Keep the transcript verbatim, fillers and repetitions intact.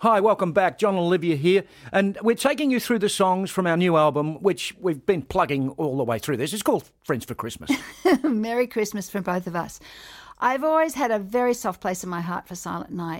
Hi, welcome back. John and Olivia here. And we're taking you through the songs from our new album, which we've been plugging all the way through this. It's called Friends for Christmas. Merry Christmas from both of us. I've always had a very soft place in my heart for Silent Night.